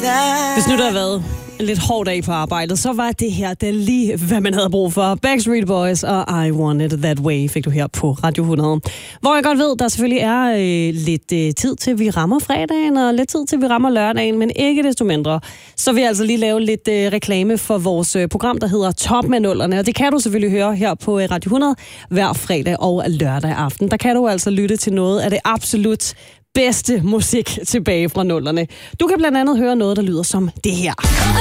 Hvis nu der har været en lidt hård dag på arbejdet, så var det her da lige, hvad man havde brug for. Backstreet Boys og I Want It That Way fik du her på Radio 100. Hvor jeg godt ved, der selvfølgelig er lidt tid til, vi rammer fredagen, og lidt tid til, vi rammer lørdagen, men ikke desto mindre. Så vil jeg altså lige lave lidt reklame for vores program, der hedder Top med nullerne. Og det kan du selvfølgelig høre her på Radio 100 hver fredag og lørdag aften. Der kan du altså lytte til noget af det absolut bedste musik tilbage fra nullerne. Du kan blandt andet høre noget, der lyder som det her.